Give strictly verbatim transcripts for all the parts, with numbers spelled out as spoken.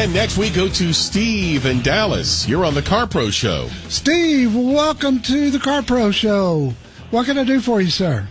And next we go to Steve in Dallas. You're on the Car Pro Show. Steve, welcome to the Car Pro Show. What can I do for you, sir?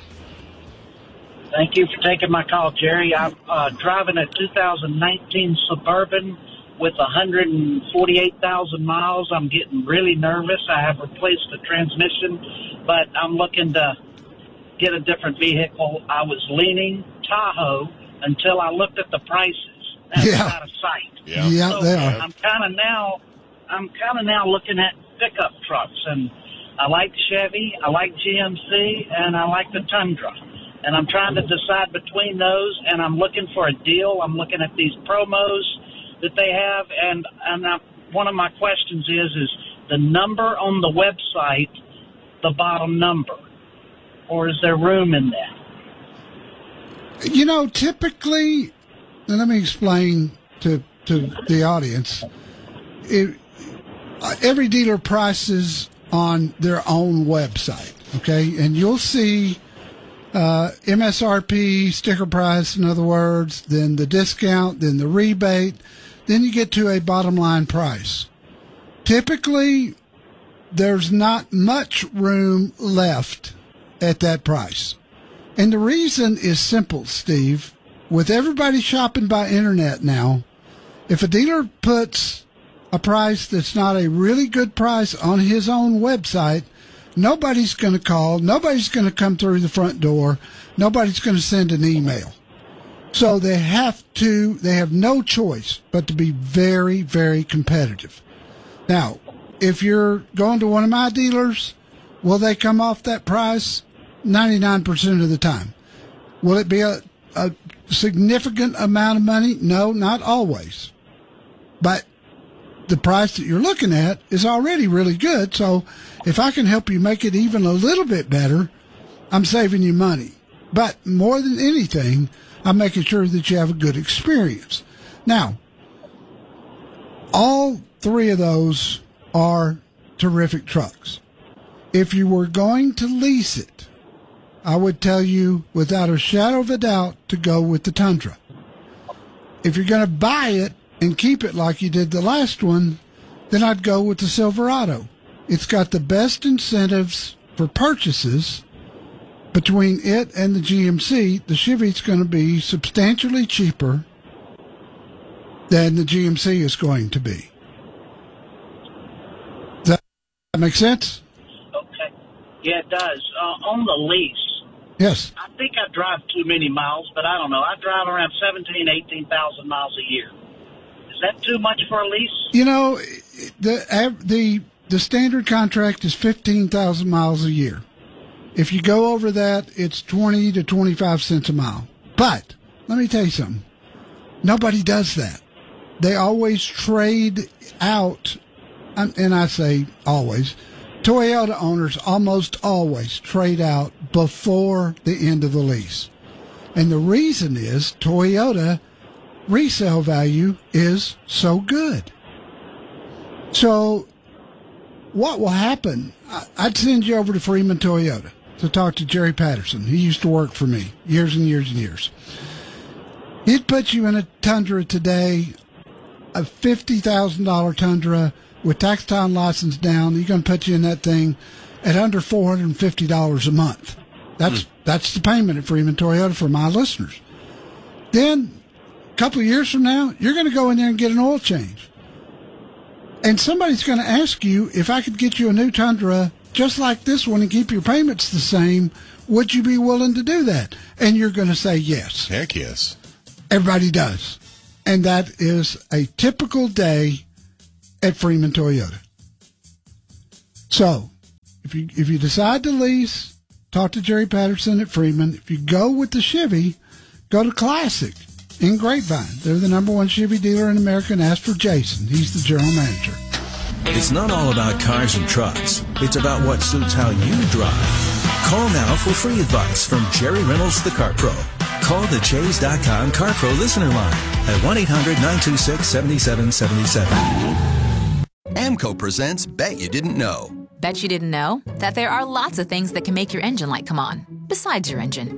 Thank you for taking my call, Jerry. I'm uh, driving a two thousand nineteen Suburban with one hundred forty-eight thousand miles. I'm getting really nervous. I have replaced the transmission, but I'm looking to get a different vehicle. I was leaning Tahoe until I looked at the prices. That's Yeah. out of sight. Yeah, Yeah, So they are. I'm kind of now, I'm kind of now looking at pickup trucks, and I like Chevy, I like G M C, and I like the Tundra. And I'm trying to decide between those, and I'm looking for a deal. I'm looking at these promos that they have, and and I, one of my questions is, is the number on the website the bottom number, or is there room in that? You know, typically, and let me explain to to the audience, it, every dealer prices on their own website, okay? And you'll see uh, M S R P, sticker price, in other words, then the discount, then the rebate, then you get to a bottom line price. Typically, there's not much room left at that price. And the reason is simple, Steve. With everybody shopping by internet now, if a dealer puts a price that's not a really good price on his own website, nobody's going to call, nobody's going to come through the front door, nobody's going to send an email. So they have to, they have no choice but to be very, very competitive. Now, if you're going to one of my dealers, will they come off that price? ninety-nine percent of the time. Will it be a, a significant amount of money? No, not always. But the price that you're looking at is already really good. So if I can help you make it even a little bit better, I'm saving you money. But more than anything, I'm making sure that you have a good experience. Now, all three of those are terrific trucks. If you were going to lease it, I would tell you without a shadow of a doubt to go with the Tundra. If you're going to buy it and keep it like you did the last one, then I'd go with the Silverado. It's got the best incentives for purchases between it and the G M C. The Chevy's going to be substantially cheaper than the G M C is going to be. Does that make sense? Okay. Yeah, it does. Uh, on the lease, Yes. I think I drive too many miles, but I don't know. I drive around seventeen, eighteen thousand miles a year. Is that too much for a lease? You know, the the the standard contract is fifteen thousand miles a year. If you go over that, it's twenty to twenty-five cents a mile. But let me tell you something. Nobody does that. They always trade out, and I say always, Toyota owners almost always trade out before the end of the lease. And the reason is Toyota resale value is so good. So what will happen? I'd send you over to Freeman Toyota to talk to Jerry Patterson. He used to work for me years and years and years. He'd put you in a Tundra today, a fifty thousand dollars Tundra with tax time license down. He's going to put you in that thing at under four hundred fifty dollars a month. That's, mm. that's the payment at Freeman Toyota for my listeners. Then a couple of years from now, you're going to go in there and get an oil change. And somebody's going to ask you, if I could get you a new Tundra just like this one and keep your payments the same, would you be willing to do that? And you're going to say yes. Heck yes. Everybody does. And that is a typical day at Freeman Toyota. So, if you if you decide to lease, talk to Jerry Patterson at Freeman. If you go with the Chevy, go to Classic in Grapevine. They're the number one Chevy dealer in America, and ask for Jason. He's the general manager. It's not all about cars and trucks. It's about what suits how you drive. Call now for free advice from Jerry Reynolds, the Car Pro. Call the Chase dot com Car Pro listener line at one eight hundred nine two six seven seven seven seven. AMCO presents Bet You Didn't Know. Bet you didn't know that there are lots of things that can make your engine light come on, besides your engine.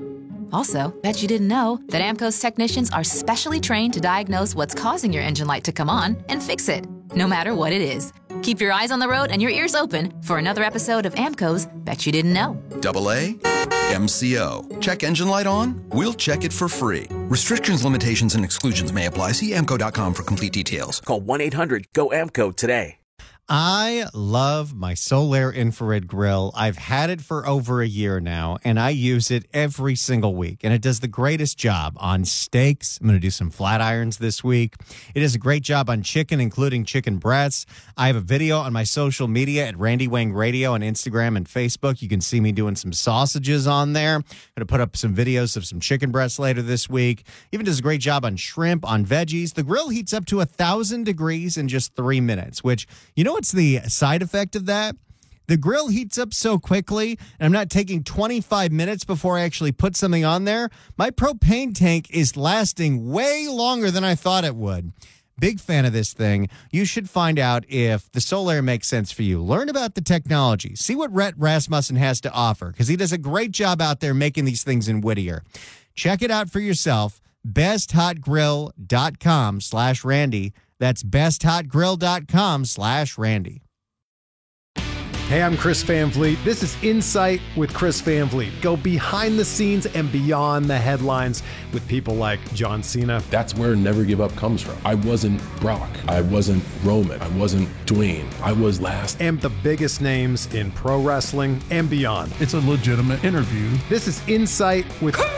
Also, bet you didn't know that AMCO's technicians are specially trained to diagnose what's causing your engine light to come on and fix it, no matter what it is. Keep your eyes on the road and your ears open for another episode of AMCO's Bet You Didn't Know. Double A, M C O. Check engine light on? We'll check it for free. Restrictions, limitations, and exclusions may apply. See A M C O dot com for complete details. Call one eight hundred G O A M C O today. I love my Solaire infrared grill. I've had it for over a year now, and I use it every single week. And it does the greatest job on steaks. I'm going to do some flat irons this week. It does a great job on chicken, including chicken breasts. I have a video on my social media at Randy Wang Radio on Instagram and Facebook. You can see me doing some sausages on there. I'm going to put up some videos of some chicken breasts later this week. Even does a great job on shrimp, on veggies. The grill heats up to one thousand degrees in just three minutes, which, you know, what's the side effect of that? The grill heats up so quickly, and I'm not taking twenty-five minutes before I actually put something on there. My propane tank is lasting way longer than I thought it would. Big fan of this thing. You should find out if the Solaire makes sense for you. Learn about the technology. See what Rhett Rasmussen has to offer, because he does a great job out there making these things in Whittier. Check it out for yourself. best hot grill dot com slash Randy. That's best hot grill dot com slash Randy. Hey, I'm Chris Van Vliet. This is Insight with Chris Van Vliet. Go behind the scenes and beyond the headlines with people like John Cena. That's where Never Give Up comes from. I wasn't Brock. I wasn't Roman. I wasn't Dwayne. I was last. And the biggest names in pro wrestling and beyond. It's a legitimate interview. This is Insight with Chris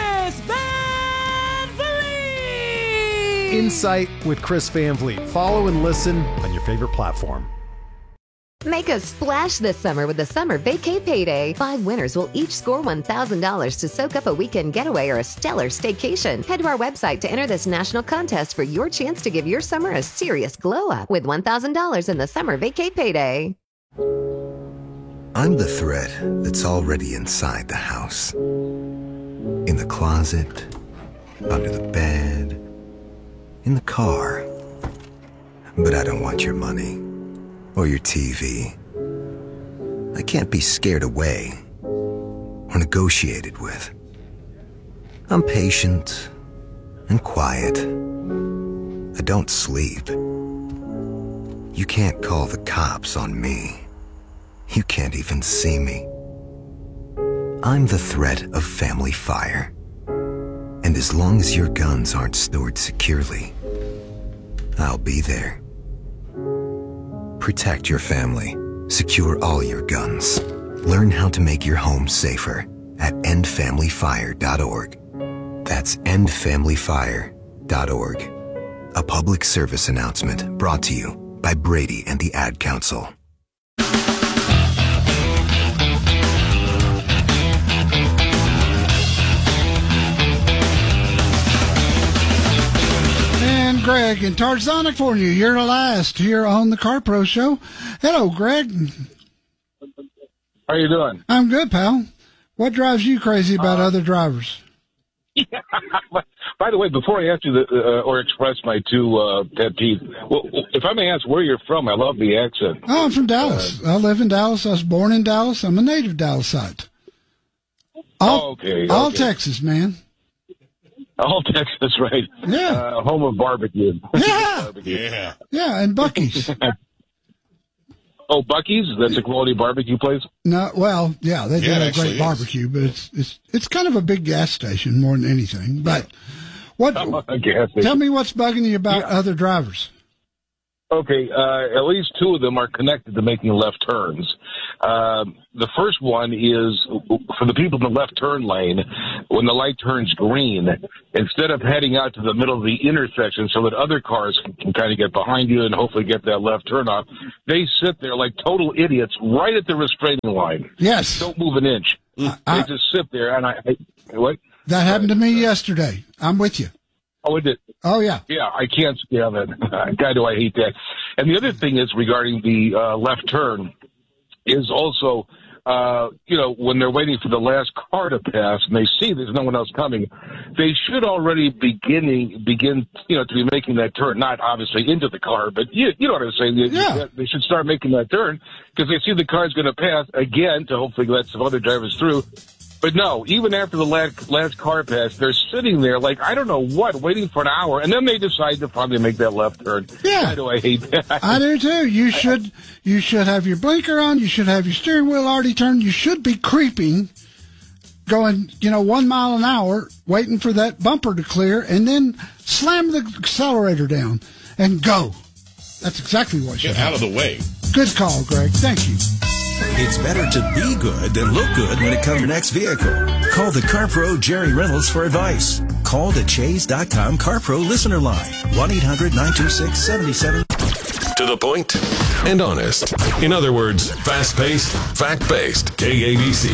Van Vliet. Insight with Chris Van Vliet. Follow and listen on your favorite platform. Make a splash this summer with the Summer Vacay Payday. Five winners will each score one thousand dollars to soak up a weekend getaway or a stellar staycation. Head to our website to enter this national contest for your chance to give your summer a serious glow up with one thousand dollars in the Summer Vacay Payday. I'm the thread that's already inside the house. In the closet, under the bed, in the car. But I don't want your money. Or your T V. I can't be scared away or negotiated with. I'm patient and quiet. I don't sleep. You can't call the cops on me. You can't even see me. I'm the threat of family fire. And as long as your guns aren't stored securely, I'll be there. Protect your family. Secure all your guns. Learn how to make your home safer at end family fire dot org. That's end family fire dot org. A public service announcement brought to you by Brady and the Ad Council. Greg in Tarzana, California. You're the last here on the Car Pro Show. Hello, Greg. How you doing? I'm good, pal. What drives you crazy about uh, other drivers? Yeah. By the way, before I ask you the, uh, or express my two uh, pet peeves, well, if I may ask where you're from, I love the accent. Oh, I'm from Dallas. Uh, I live in Dallas. I was born in Dallas. I'm a native Dallasite. All, okay, all okay. Texas, man. All Texas, right? Yeah. Uh, home of barbecue. Yeah. barbecue. Yeah. Yeah, and Buc-ee's. Oh, Buc-ee's? That's a quality barbecue place? No, well, yeah, they do Yeah, it have actually great is. barbecue, but it's it's it's kind of a big gas station more than anything. But what? A gas station. Tell me what's bugging you about Yeah. other drivers. Okay, uh, at least two of them are connected to making left turns. Uh, the first one is for the people in the left turn lane, when the light turns green, instead of heading out to the middle of the intersection so that other cars can, can kind of get behind you and hopefully get that left turn off, they sit there like total idiots right at the restraining line. Yes. Don't move an inch. I, they just sit there, and I, I what? That happened to me yesterday. I'm with you. Oh, it did. Oh, yeah. Yeah, I can't stand that. God, do I hate that. And the other thing is regarding the uh, left turn is also, uh, you know, when they're waiting for the last car to pass and they see there's no one else coming, they should already beginning begin, you know, to be making that turn. Not obviously into the car, but you, you know what I'm saying. They, Yeah. they should start making that turn because they see the car's going to pass again to hopefully let some other drivers through. But no, even after the last, last car pass, they're sitting there like, I don't know what, waiting for an hour, and then they decide to probably make that left turn. Yeah. Why do I hate that? I do too. You should you should have your blinker on. You should have your steering wheel already turned. You should be creeping, going, you know, one mile an hour, waiting for that bumper to clear, and then slam the accelerator down and go. That's exactly what should Get out happen. of the way. Good call, Greg. Thank you. It's better to be good than look good when it comes to your next vehicle. Call the CarPro Jerry Reynolds for advice. Call the Chase dot com CarPro listener line. one eight hundred nine two six seven seven. To the point and honest. In other words, fast-paced, fact-based. K A B C.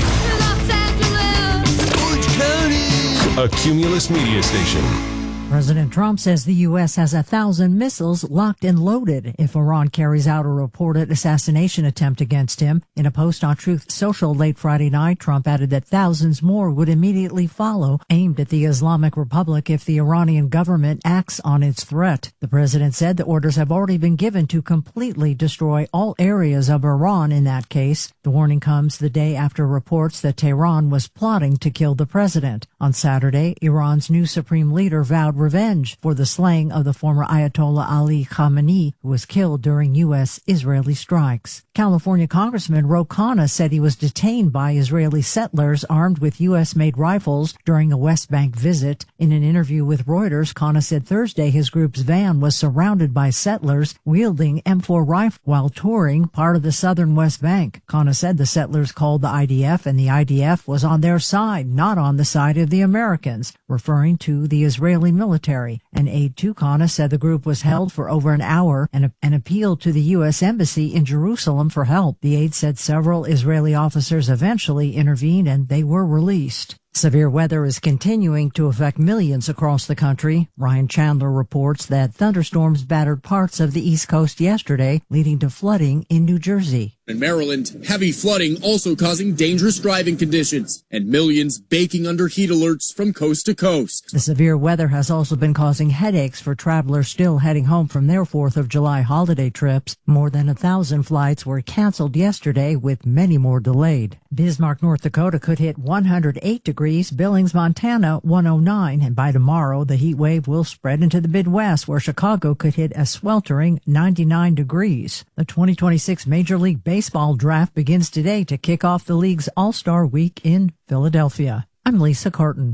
Orange County. A Cumulus media station. President Trump says the U S has a thousand missiles locked and loaded if Iran carries out a reported assassination attempt against him. In a post on Truth Social late Friday night, Trump added that thousands more would immediately follow, aimed at the Islamic Republic if the Iranian government acts on its threat. The president said the orders have already been given to completely destroy all areas of Iran in that case. The warning comes the day after reports that Tehran was plotting to kill the president. On Saturday, Iran's new supreme leader vowed revenge for the slaying of the former Ayatollah Ali Khamenei, who was killed during U S-Israeli strikes. California Congressman Ro Khanna said he was detained by Israeli settlers armed with U S-made rifles during a West Bank visit. In an interview with Reuters, Khanna said Thursday his group's van was surrounded by settlers wielding M four rifles while touring part of the southern West Bank. Khanna said the settlers called the I D F and the I D F was on their side, not on the side of the Americans, referring to the Israeli military. Military. An aide to Khanna said the group was held for over an hour and, and appealed to the U S Embassy in Jerusalem for help. The aide said several Israeli officers eventually intervened and they were released. Severe weather is continuing to affect millions across the country. Ryan Chandler reports that thunderstorms battered parts of the East Coast yesterday, leading to flooding in New Jersey. In Maryland, heavy flooding also causing dangerous driving conditions and millions baking under heat alerts from coast to coast. The severe weather has also been causing headaches for travelers still heading home from their fourth of July holiday trips. More than a thousand flights were canceled yesterday, with many more delayed. Bismarck, North Dakota could hit one hundred eight degrees, Billings, Montana one oh nine, and by tomorrow the heat wave will spread into the Midwest, where Chicago could hit a sweltering ninety-nine degrees. The twenty twenty-six Major League Baseball draft begins today to kick off the league's All-Star Week in Philadelphia. I'm Lisa Carton.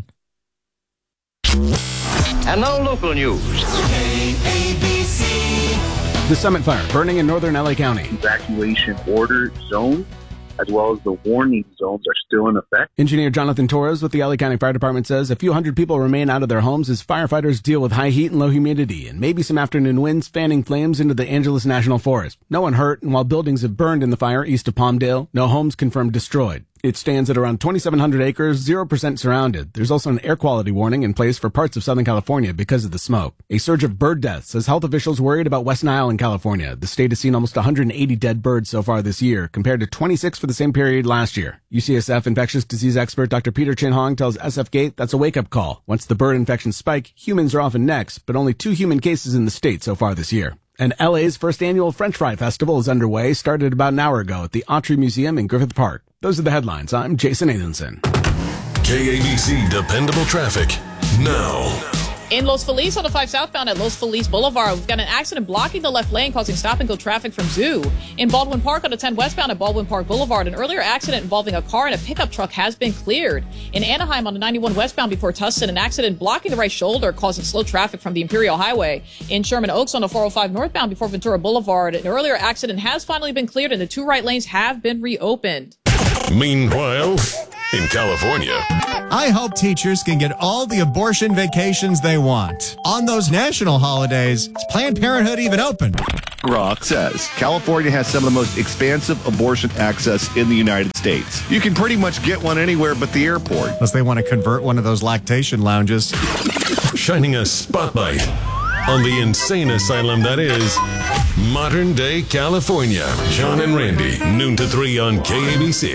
And now local news. K A B C. The Summit Fire burning in northern L A County. Evacuation order zone, as well as the warning zones, are still in effect. Engineer Jonathan Torres with the L A County Fire Department says a few hundred people remain out of their homes as firefighters deal with high heat and low humidity and maybe some afternoon winds fanning flames into the Angeles National Forest. No one hurt, and while buildings have burned in the fire east of Palmdale, no homes confirmed destroyed. It stands at around twenty-seven hundred acres, zero percent surrounded. There's also an air quality warning in place for parts of Southern California because of the smoke. A surge of bird deaths has health officials worried about West Nile in California. The state has seen almost one hundred eighty dead birds so far this year, compared to twenty-six for the same period last year. U C S F infectious disease expert Doctor Peter Chin Hong tells S F Gate that's a wake-up call. Once the bird infections spike, humans are often next, but only two human cases in the state so far this year. And L A's first annual French Fry Festival is underway, started about an hour ago at the Autry Museum in Griffith Park. Those are the headlines. I'm Jason Nathanson. K A B C Dependable Traffic now. In Los Feliz on the five southbound at Los Feliz Boulevard, we've got an accident blocking the left lane, causing stop-and-go traffic from Zoo. In Baldwin Park on the ten westbound at Baldwin Park Boulevard, an earlier accident involving a car and a pickup truck has been cleared. In Anaheim on the ninety-one westbound before Tustin, an accident blocking the right shoulder, causing slow traffic from the Imperial Highway. In Sherman Oaks on the four oh five northbound before Ventura Boulevard, an earlier accident has finally been cleared and the two right lanes have been reopened. Meanwhile, in California, I hope teachers can get all the abortion vacations they want. On those national holidays, is Planned Parenthood even open? Grok says California has some of the most expansive abortion access in the United States. You can pretty much get one anywhere but the airport. Unless they want to convert one of those lactation lounges. Shining a spotlight on the insane asylum that is modern-day California. John and Randy, noon to three on K A B C.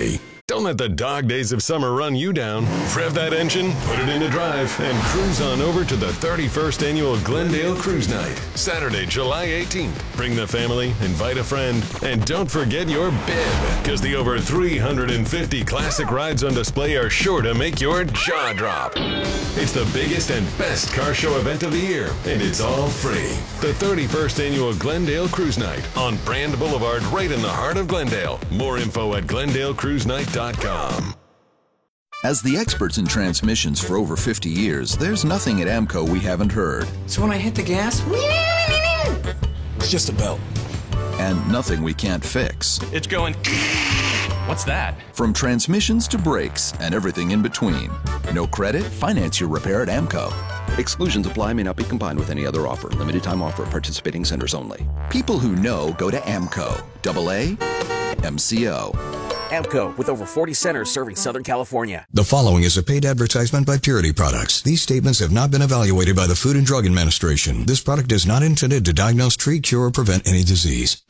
Don't let the dog days of summer run you down. Rev that engine, put it into drive, and cruise on over to the thirty-first Annual Glendale Cruise Night, Saturday, July eighteenth. Bring the family, invite a friend, and don't forget your bib, because the over three hundred fifty classic rides on display are sure to make your jaw drop. It's the biggest and best car show event of the year, and it's all free. The thirty-first Annual Glendale Cruise Night on Brand Boulevard, right in the heart of Glendale. More info at glendale cruise night dot com. As the experts in transmissions for over fifty years, there's nothing at AMCO we haven't heard. So when I hit the gas, it's just a belt. And nothing we can't fix. It's going... What's that? From transmissions to brakes and everything in between. No credit? Finance your repair at AMCO. Exclusions apply, may not be combined with any other offer. Limited time offer at participating centers only. People who know go to AMCO. Double A, M C O. AMCO, with over forty centers serving Southern California. The following is a paid advertisement by Purity Products. These statements have not been evaluated by the Food and Drug Administration. This product is not intended to diagnose, treat, cure, or prevent any disease.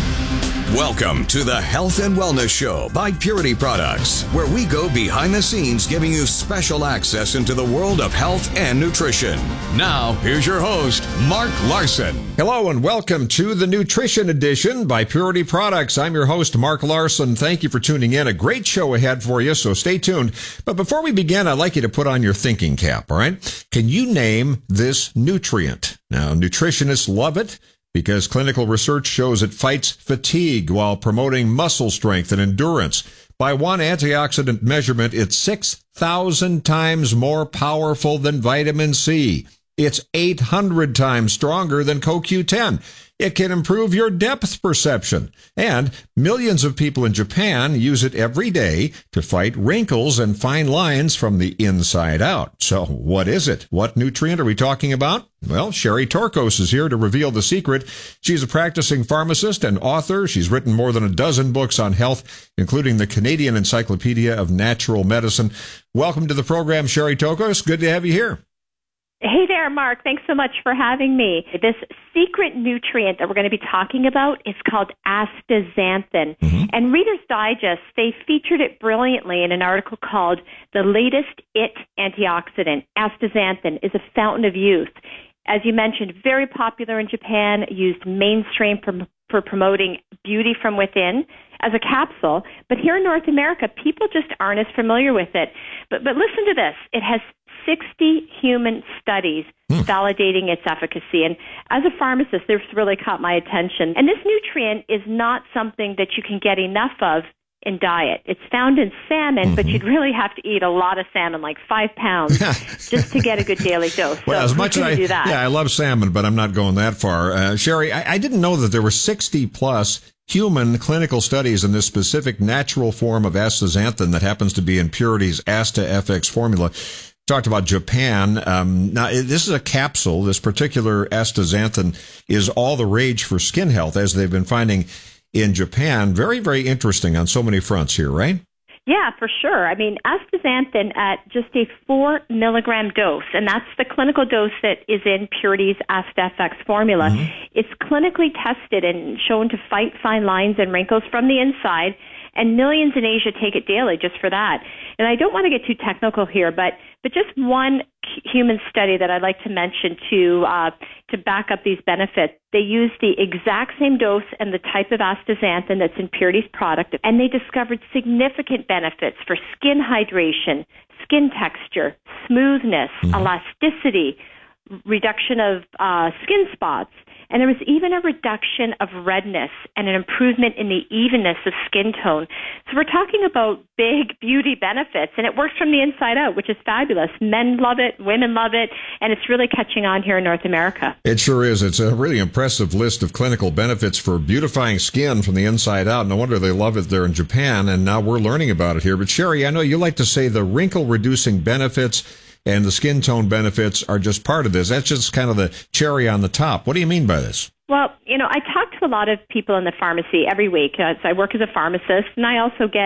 Welcome to the Health and Wellness Show by Purity Products, where we go behind the scenes giving you special access into the world of health and nutrition. Now, here's your host, Mark Larson. Hello and welcome to the Nutrition Edition by Purity Products. I'm your host, Mark Larson. Thank you for tuning in. A great show ahead for you, so stay tuned. But before we begin, I'd like you to put on your thinking cap, all right? Can you name this nutrient? Now, nutritionists love it, because clinical research shows it fights fatigue while promoting muscle strength and endurance. By one antioxidant measurement, it's six thousand times more powerful than vitamin C. It's eight hundred times stronger than C O Q ten. It can improve your depth perception. And millions of people in Japan use it every day to fight wrinkles and fine lines from the inside out. So what is it? What nutrient are we talking about? Well, Sherry Torkos is here to reveal the secret. She's a practicing pharmacist and author. She's written more than a dozen books on health, including the Canadian Encyclopedia of Natural Medicine. Welcome to the program, Sherry Torkos. Good to have you here. Hey there, Mark. Thanks so much for having me. This secret nutrient that we're going to be talking about is called astaxanthin. Mm-hmm. And Reader's Digest, they featured it brilliantly in an article called The Latest It Antioxidant. Astaxanthin is a fountain of youth. As you mentioned, very popular in Japan, used mainstream for, for promoting beauty from within as a capsule. But here in North America, people just aren't as familiar with it. But, but listen to this. It has sixty human studies hmm. validating its efficacy. And as a pharmacist, this really caught my attention. And this nutrient is not something that you can get enough of in diet. It's found in salmon, mm-hmm. but you'd really have to eat a lot of salmon, like five pounds, just to get a good daily dose. Well, so as much as I, do that? yeah, I love salmon, but I'm not going that far. Uh, Sherry, I, I didn't know that there were sixty plus human clinical studies in this specific natural form of astaxanthin that happens to be in Purity's Asta F X formula. Talked about Japan. Um, now, this is a capsule. This particular astaxanthin is all the rage for skin health, as they've been finding in Japan. Very, very interesting on so many fronts here, right? Yeah, for sure. I mean, astaxanthin at just a four milligram dose, and that's the clinical dose that is in Purity's Asta F X formula. Mm-hmm. It's clinically tested and shown to fight fine lines and wrinkles from the inside, and millions in Asia take it daily just for that. And I don't want to get too technical here, but but just one human study that I'd like to mention to uh, to back up these benefits. They used the exact same dose and the type of astaxanthin that's in Purity's product, and they discovered significant benefits for skin hydration, skin texture, smoothness, mm-hmm. elasticity, reduction of uh, skin spots. And there was even a reduction of redness and an improvement in the evenness of skin tone. So we're talking about big beauty benefits, and it works from the inside out, which is fabulous. Men love it, women love it, and it's really catching on here in North America. It sure is. It's a really impressive list of clinical benefits for beautifying skin from the inside out. No wonder they love it there in Japan, and now we're learning about it here. But Sherry, I know you like to say the wrinkle-reducing benefits and the skin tone benefits are just part of this. That's just kind of the cherry on the top. What do you mean by this? Well, you know, I talk to a lot of people in the pharmacy every week. Uh, so I work as a pharmacist, and I also get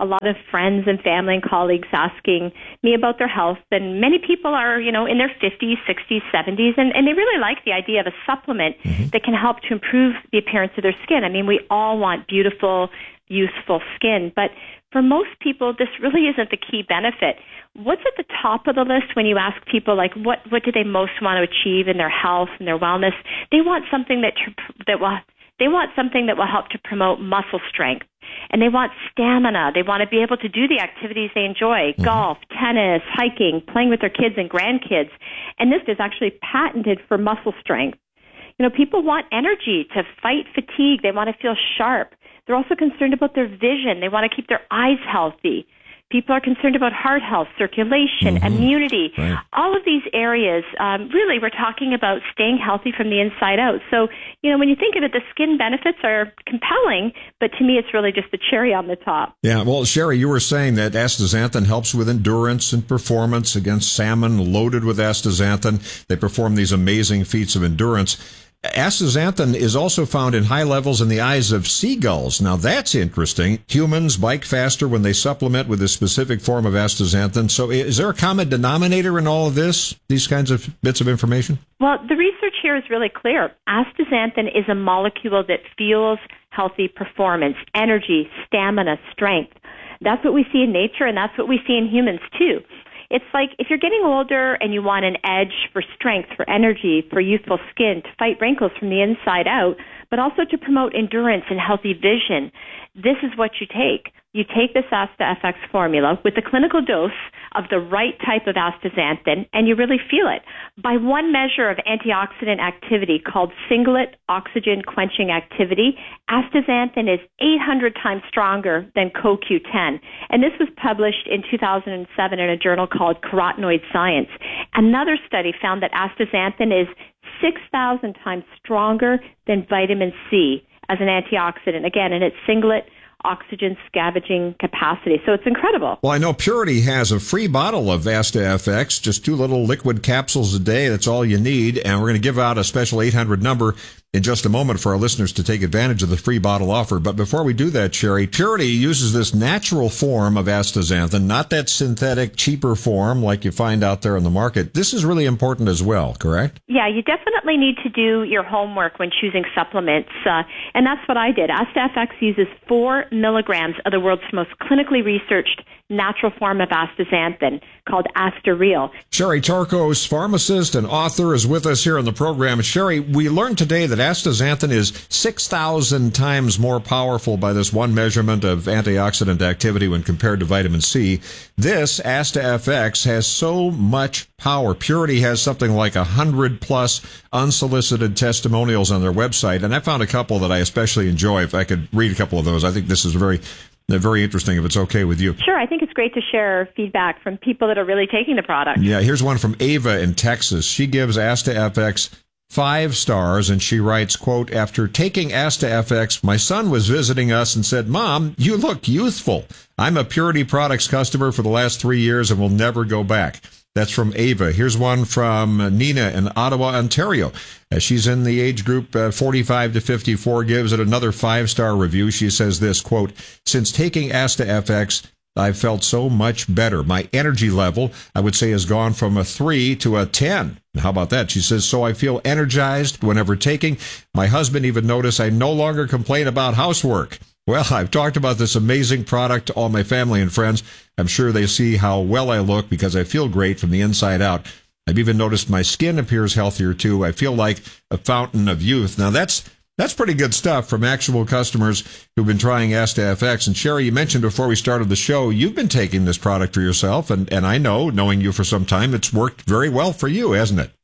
a lot of friends and family and colleagues asking me about their health, and many people are, you know, in their fifties, sixties, seventies, and, and they really like the idea of a supplement mm-hmm. that can help to improve the appearance of their skin. I mean, we all want beautiful, youthful skin, but for most people, this really isn't the key benefit. What's at the top of the list when you ask people, like, what, what do they most want to achieve in their health and their wellness? They want something that that will they want something that will help to promote muscle strength, and they want stamina. They want to be able to do the activities they enjoy: mm-hmm. golf, tennis, hiking, playing with their kids and grandkids. And this is actually patented for muscle strength. You know, people want energy to fight fatigue. They want to feel sharp. They're also concerned about their vision. They want to keep their eyes healthy. People are concerned about heart health, circulation, mm-hmm. immunity. Right. All of these areas, um, really, we're talking about staying healthy from the inside out. So, you know, when you think of it, the skin benefits are compelling, but to me, it's really just the cherry on the top. Yeah, well, Sherry, you were saying that astaxanthin helps with endurance and performance against salmon loaded with astaxanthin. They perform these amazing feats of endurance. Astaxanthin is also found in high levels in the eyes of seagulls. Now, that's interesting. Humans bike faster when they supplement with a specific form of astaxanthin. So is there a common denominator in all of this, these kinds of bits of information? Well, the research here is really clear. Astaxanthin is a molecule that fuels healthy performance, energy, stamina, strength. That's what we see in nature, and that's what we see in humans, too. It's like if you're getting older and you want an edge for strength, for energy, for youthful skin, to fight wrinkles from the inside out, but also to promote endurance and healthy vision, this is what you take. You take this AstaFX formula with the clinical dose of the right type of astaxanthin, and you really feel it. By one measure of antioxidant activity called singlet oxygen quenching activity, astaxanthin is eight hundred times stronger than C O Q ten. And this was published in two thousand seven in a journal called Carotenoid Science. Another study found that astaxanthin is six thousand times stronger than vitamin C as an antioxidant, again, in its singlet oxygen scavenging capacity. So it's incredible. Well, I know Purity has a free bottle of AstaFX, just two little liquid capsules a day. That's all you need. And we're going to give out a special eight hundred number in just a moment for our listeners to take advantage of the free bottle offer. But before we do that, Sherry, Purity uses this natural form of astaxanthin, not that synthetic, cheaper form like you find out there in the market. This is really important as well, correct? Yeah, you definitely need to do your homework when choosing supplements. Uh, and that's what I did. AstaFX uses four milligrams of the world's most clinically researched natural form of astaxanthin called Astareal. Sherry Torkos, pharmacist and author, is with us here on the program. Sherry, we learned today that astaxanthin is six thousand times more powerful by this one measurement of antioxidant activity when compared to vitamin C. This AstaFX has so much power. Purity has something like one hundred plus unsolicited testimonials on their website, and I found a couple that I especially enjoy. If I could read a couple of those, I think this is very They're very interesting, if it's okay with you. Sure, I think it's great to share feedback from people that are really taking the product. Yeah, here's one from Ava in Texas. She gives AstaFX five stars, and she writes, quote, after taking AstaFX, my son was visiting us and said, Mom, you look youthful. I'm a Purity Products customer for the last three years and will never go back. That's from Ava. Here's one from Nina in Ottawa, Ontario. Uh, she's in the age group uh, forty-five to fifty-four, gives it another five-star review. She says this, quote, since taking AstaFX, I've felt so much better. My energy level, I would say, has gone from a three to a ten. How about that? She says, so I feel energized whenever taking. My husband even noticed I no longer complain about housework. Well, I've talked about this amazing product to all my family and friends. I'm sure they see how well I look because I feel great from the inside out. I've even noticed my skin appears healthier, too. I feel like a fountain of youth. Now, that's that's pretty good stuff from actual customers who've been trying AstaFX. And, Sherry, you mentioned before we started the show, you've been taking this product for yourself. And, and I know, knowing you for some time, it's worked very well for you, hasn't it?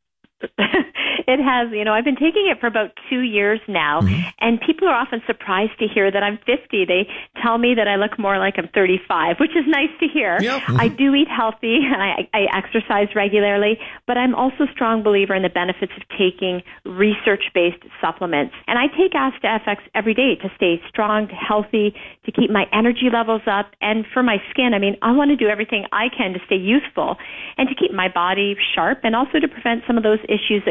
It has. You know, I've been taking it for about two years now, mm-hmm. and people are often surprised to hear that I'm fifty. They tell me that I look more like I'm thirty-five, which is nice to hear. Yep. Mm-hmm. I do eat healthy, and I, I exercise regularly, but I'm also a strong believer in the benefits of taking research-based supplements. And I take AstaFX every day to stay strong, healthy, to keep my energy levels up, and for my skin. I mean, I want to do everything I can to stay youthful and to keep my body sharp and also to prevent some of those issues that can arise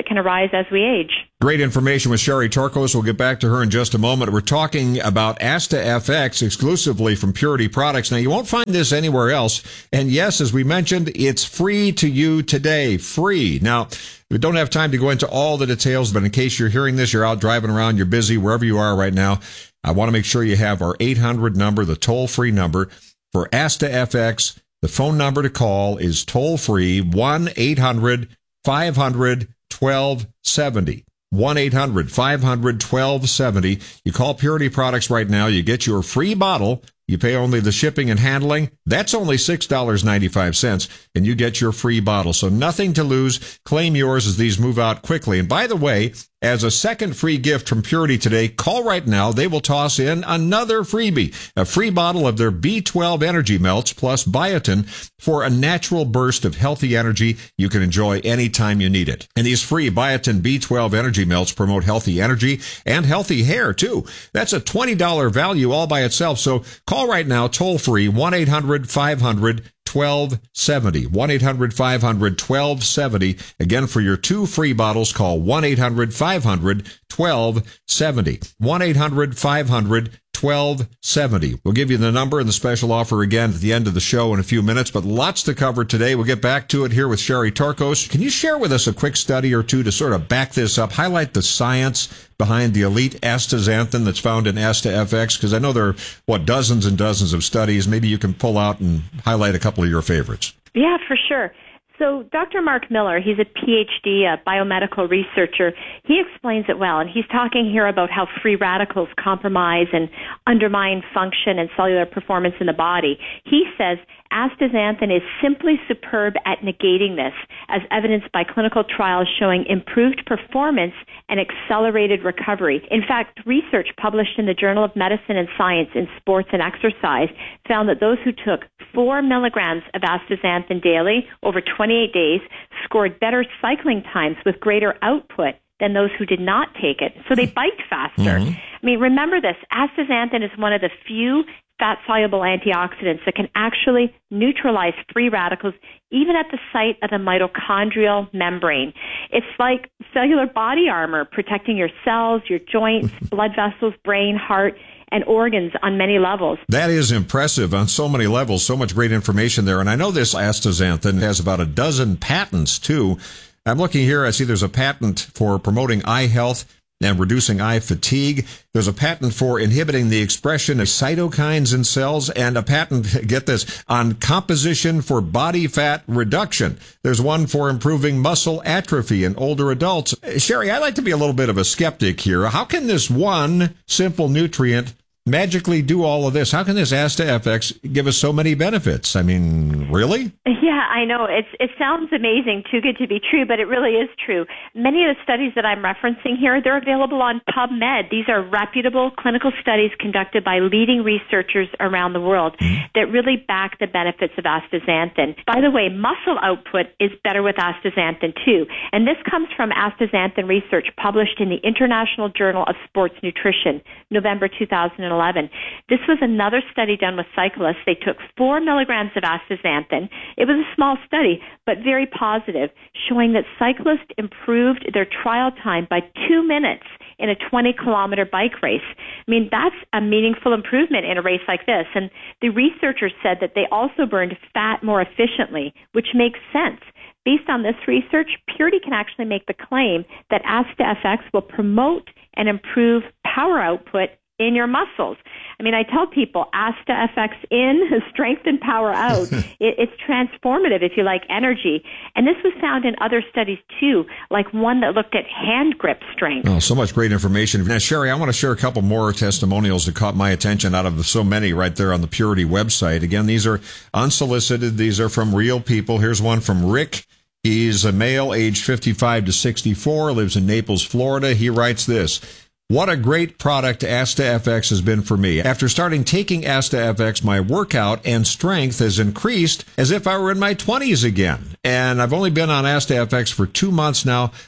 rise as we age. Great information with Sherry Torkos. We'll get back to her in just a moment. We're talking about Asta F X exclusively from Purity Products. Now, you won't find this anywhere else. And yes, as we mentioned, it's free to you today. Free. Now, we don't have time to go into all the details, but in case you're hearing this, you're out driving around, you're busy, wherever you are right now, I want to make sure you have our eight hundred number, the toll-free number for Asta F X. The phone number to call is toll-free, one eight hundred five hundred twelve seventy. one eight hundred five hundred twelve seventy. You call Purity Products right now. You get your free bottle. You pay only the shipping and handling. That's only six dollars and ninety-five cents, and you get your free bottle. So nothing to lose. Claim yours as these move out quickly. And by the way, as a second free gift from Purity today, call right now. They will toss in another freebie, a free bottle of their B twelve Energy Melts plus biotin for a natural burst of healthy energy you can enjoy anytime you need it. And these free biotin B twelve Energy Melts promote healthy energy and healthy hair, too. That's a twenty dollars value all by itself. So call right now, toll free, one eight hundred five hundred twelve seventy. one eight hundred five hundred twelve seventy. Again, for your two free bottles, call one eight hundred five hundred twelve seventy. one eight hundred five hundred twelve seventy. We'll give you the number and the special offer again at the end of the show in a few minutes, but lots to cover today. We'll get back to it here with Sherry Torkos. Can you share with us a quick study or two to sort of back this up, highlight the science behind the elite astaxanthin that's found in Asta F X? Because I know there are, what, dozens and dozens of studies. Maybe you can pull out and highlight a couple of your favorites. Yeah, for sure. So Doctor Mark Miller, he's a P H D, a biomedical researcher. He explains it well, and he's talking here about how free radicals compromise and undermine function and cellular performance in the body. He says astaxanthin is simply superb at negating this, as evidenced by clinical trials showing improved performance and accelerated recovery. In fact, research published in the Journal of Medicine and Science in Sports and Exercise found that those who took four milligrams of astaxanthin daily over twenty-eight days scored better cycling times with greater output than those who did not take it. So they biked faster. Mm-hmm. I mean, remember this, astaxanthin is one of the few fat-soluble antioxidants that can actually neutralize free radicals even at the site of the mitochondrial membrane. It's like cellular body armor protecting your cells, your joints, blood vessels, brain, heart, and organs on many levels. That is impressive on so many levels. So much great information there. And I know this astaxanthin has about a dozen patents, too. I'm looking here. I see there's a patent for promoting eye health and reducing eye fatigue. There's a patent for inhibiting the expression of cytokines in cells, and a patent, get this, on composition for body fat reduction. There's one for improving muscle atrophy in older adults. Sherry, I like to be a little bit of a skeptic here. How can this one simple nutrient magically do all of this? How can this Asta F X give us so many benefits? I mean, really? Yeah, I know. It's, it sounds amazing, too good to be true, but it really is true. Many of the studies that I'm referencing here, they're available on PubMed. These are reputable clinical studies conducted by leading researchers around the world mm-hmm. that really back the benefits of astaxanthin. By the way, muscle output is better with astaxanthin, too. And this comes from astaxanthin research published in the International Journal of Sports Nutrition, November two thousand eleven. This was another study done with cyclists. They took four milligrams of astaxanthin. It was a small study, but very positive, showing that cyclists improved their trial time by two minutes in a twenty kilometer bike race. I mean, that's a meaningful improvement in a race like this. And the researchers said that they also burned fat more efficiently, which makes sense. Based on this research, Purity can actually make the claim that Asta F X will promote and improve power output in your muscles. I mean, I tell people, Asta F X in, strength and power out. it, it's transformative, if you like, energy. And this was found in other studies, too, like one that looked at hand grip strength. Oh, so much great information. Now, Sherry, I want to share a couple more testimonials that caught my attention out of so many right there on the Purity website. Again, these are unsolicited. These are from real people. Here's one from Rick. He's a male, aged fifty-five to sixty-four, lives in Naples, Florida. He writes this: "What a great product Asta F X has been for me. After starting taking Asta F X, my workout and strength has increased as if I were in my twenties again. And I've only been on Asta F X for two months now.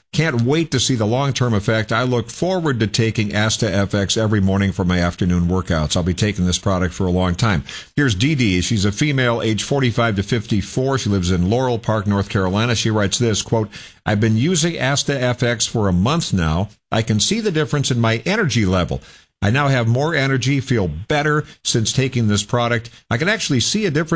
Can't wait to see the long-term effect. I look forward to taking Asta F X every morning for my afternoon workouts. I'll be taking this product for a long time. Here's Dee Dee. She's a female, age forty-five to fifty-four. She lives in Laurel Park, North Carolina. She writes this, quote, I've been using Asta F X for a month now. I can see the difference in my energy level. I now have more energy, feel better since taking this product. I can actually see a difference